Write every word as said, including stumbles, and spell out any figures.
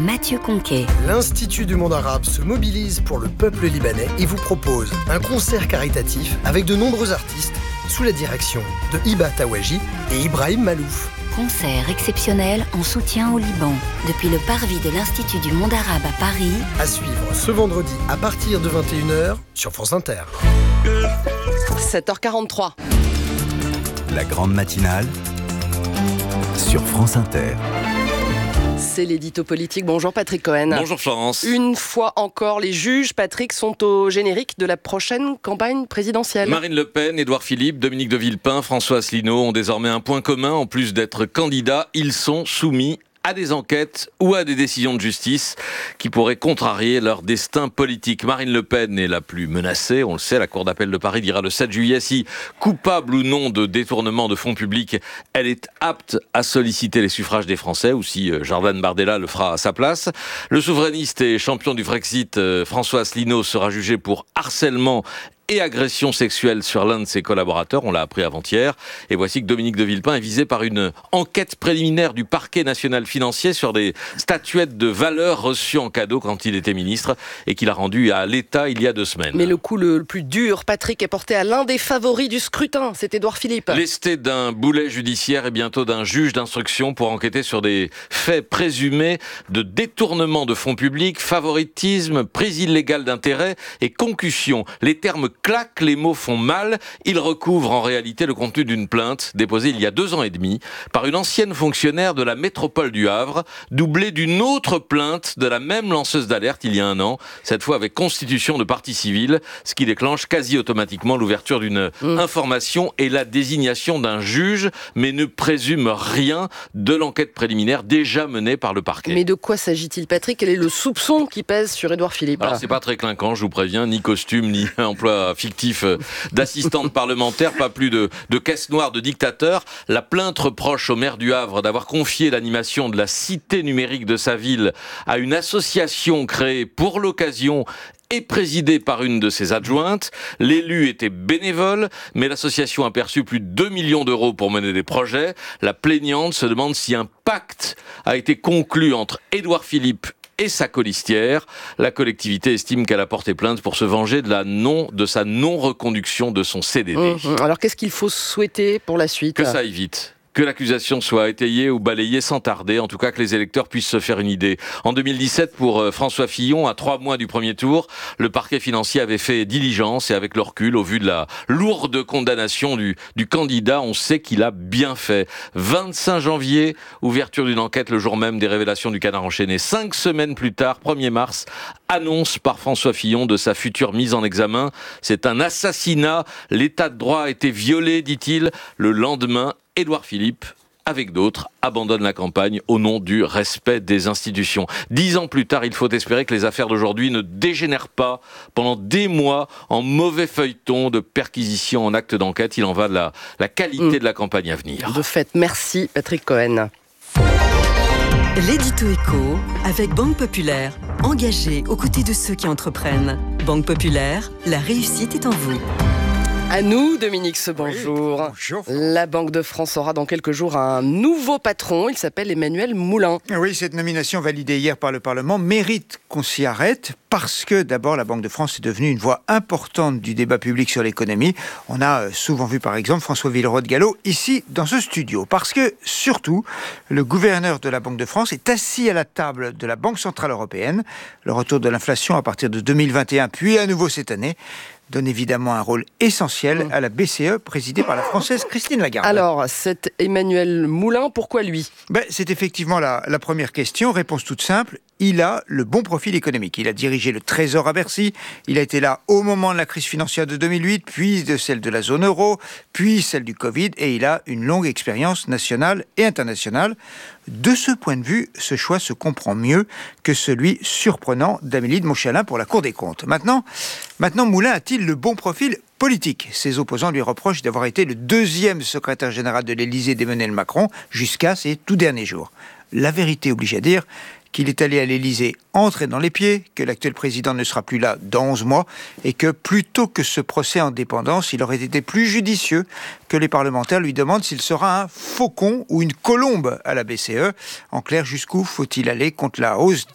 Mathieu Conquet. L'Institut du monde arabe se mobilise pour le peuple libanais et vous propose un concert caritatif avec de nombreux artistes sous la direction de Hiba Tawaji et Ibrahim Malouf. Concert exceptionnel en soutien au Liban, depuis le parvis de l'Institut du monde arabe à Paris. À suivre ce vendredi à partir de vingt et une heures sur France Inter. sept heures quarante-trois. La grande matinale sur France Inter. C'est l'édito politique. Bonjour Patrick Cohen. Bonjour Florence. Une fois encore, les juges, Patrick, sont au générique de la prochaine campagne présidentielle. Marine Le Pen, Édouard Philippe, Dominique de Villepin, François Asselineau ont désormais un point commun. En plus d'être candidats, ils sont soumis à des enquêtes ou à des décisions de justice qui pourraient contrarier leur destin politique. Marine Le Pen est la plus menacée, on le sait, la Cour d'appel de Paris dira le sept juillet si, coupable ou non de détournement de fonds publics, elle est apte à solliciter les suffrages des Français, ou si Jordan Bardella le fera à sa place. Le souverainiste et champion du Brexit, François Asselineau, sera jugé pour harcèlement et agression sexuelle sur l'un de ses collaborateurs, on l'a appris avant-hier. Et voici que Dominique de Villepin est visé par une enquête préliminaire du parquet national financier sur des statuettes de valeur reçues en cadeau quand il était ministre et qu'il a rendues à l'État il y a deux semaines. Mais le coup le plus dur, Patrick, est porté à l'un des favoris du scrutin, c'est Édouard Philippe. Lesté d'un boulet judiciaire et bientôt d'un juge d'instruction pour enquêter sur des faits présumés de détournement de fonds publics, favoritisme, prise illégale d'intérêt et concussion. Les termes claquent, les mots font mal. Il recouvre en réalité le contenu d'une plainte déposée il y a deux ans et demi par une ancienne fonctionnaire de la métropole du Havre, doublée d'une autre plainte de la même lanceuse d'alerte il y a un an, cette fois avec constitution de partie civile, ce qui déclenche quasi automatiquement l'ouverture d'une mmh. information et la désignation d'un juge, mais ne présume rien de l'enquête préliminaire déjà menée par le parquet. Mais de quoi s'agit-il, Patrick ? Quel est le soupçon qui pèse sur Édouard Philippe ? Alors c'est pas très clinquant, je vous préviens, ni costume, ni emploi fictif d'assistante parlementaire, pas plus de, de caisse noire de dictateur. La plainte reproche au maire du Havre d'avoir confié l'animation de la cité numérique de sa ville à une association créée pour l'occasion et présidée par une de ses adjointes. L'élu était bénévole, mais l'association a perçu plus de deux millions d'euros pour mener des projets. La plaignante se demande si un pacte a été conclu entre Édouard Philippe et sa colistière. La collectivité estime qu'elle a porté plainte pour se venger de, la non, de sa non-reconduction de son C D D. Mmh. Alors qu'est-ce qu'il faut souhaiter pour la suite ? Que ça aille vite. Que l'accusation soit étayée ou balayée sans tarder, en tout cas que les électeurs puissent se faire une idée. En deux mille dix-sept, pour François Fillon, à trois mois du premier tour, le parquet financier avait fait diligence et avec le recul, au vu de la lourde condamnation du, du candidat, on sait qu'il a bien fait. vingt-cinq janvier, ouverture d'une enquête le jour même des révélations du Canard enchaîné. Cinq semaines plus tard, premier mars, annonce par François Fillon de sa future mise en examen. C'est un assassinat. L'état de droit a été violé, dit-il. Le lendemain, Édouard Philippe, avec d'autres, abandonne la campagne au nom du respect des institutions. Dix ans plus tard, il faut espérer que les affaires d'aujourd'hui ne dégénèrent pas pendant des mois en mauvais feuilleton de perquisition en acte d'enquête. Il en va de la, la qualité mmh. de la campagne à venir. De fait, merci Patrick Cohen. L'édito éco avec Banque Populaire, engagée aux côtés de ceux qui entreprennent. Banque Populaire, la réussite est en vous. À nous, Dominique, ce bonjour. Oui, bonjour. La Banque de France aura dans quelques jours un nouveau patron. Il s'appelle Emmanuel Moulin. Oui, cette nomination validée hier par le Parlement mérite qu'on s'y arrête parce que d'abord, la Banque de France est devenue une voix importante du débat public sur l'économie. On a souvent vu par exemple François Villeroy-de-Galhau ici dans ce studio. Parce que surtout, le gouverneur de la Banque de France est assis à la table de la Banque Centrale Européenne. Le retour de l'inflation à partir de deux mille vingt et un, puis à nouveau cette année, donne évidemment un rôle essentiel à la B C E, présidée par la Française Christine Lagarde. Alors, cet Emmanuel Moulin, pourquoi lui ? ben, C'est effectivement la, la première question. Réponse toute simple. Il a le bon profil économique. Il a dirigé le Trésor à Bercy. Il a été là au moment de la crise financière de deux mille huit, puis de celle de la zone euro, puis celle du Covid. Et il a une longue expérience nationale et internationale. De ce point de vue, ce choix se comprend mieux que celui surprenant d'Amélie de Montchalin pour la Cour des comptes. Maintenant, maintenant Moulin a-t-il le bon profil politique ? Ses opposants lui reprochent d'avoir été le deuxième secrétaire général de l'Élysée d'Emmanuel Macron jusqu'à ses tout derniers jours. La vérité oblige à dire qu'il est allé à l'Élysée entrer dans les pieds, que l'actuel président ne sera plus là dans onze mois et que plutôt que ce procès en dépendance, il aurait été plus judicieux que les parlementaires lui demandent s'il sera un faucon ou une colombe à la B C E. En clair, jusqu'où faut-il aller contre la hausse